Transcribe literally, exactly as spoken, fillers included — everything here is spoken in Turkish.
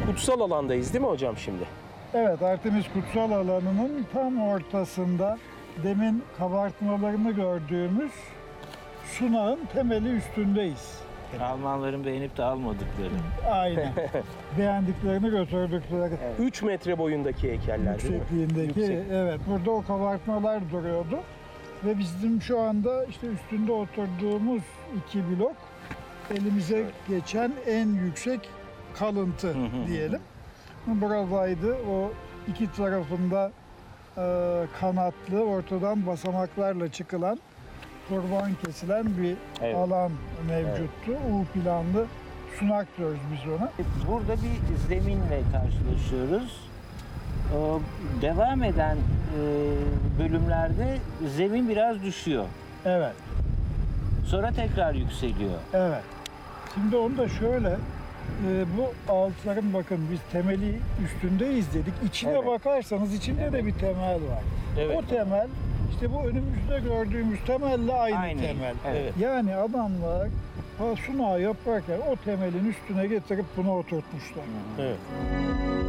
Kutsal alandayız değil mi hocam şimdi? Evet, Artemis Kutsal Alanı'nın tam ortasında demin kabartmalarını gördüğümüz sunağın temeli üstündeyiz. Almanların beğenip de almadıkları. Aynen. Beğendiklerini götürdükleri. üç metre boyundaki heykeller değil mi? Yüksekliğindeki, Yüksek. evet, burada o kabartmalar duruyordu. Ve bizim şu anda işte üstünde oturduğumuz iki blok elimize geçen en yüksek kalıntı diyelim. Buradaydı o iki tarafında e, kanatlı, ortadan basamaklarla çıkılan, kurban kesilen bir Evet. alan mevcuttu. U planlı sunak diyoruz biz ona. Burada bir zeminle karşılaşıyoruz. O devam eden e, bölümlerde zemin biraz düşüyor. Evet, Sonra tekrar yükseliyor. evet. Şimdi onu da şöyle, e, bu altların bakın biz temeli üstündeyiz dedik. İçine Evet. bakarsanız içinde de bir temel var. Evet. O temel işte bu önümüzde gördüğümüz temelle aynı, Aynı, temel. evet. Yani adamlar ha, sunağı yaparken o temelin üstüne getirip bunu oturtmuşlar. Evet.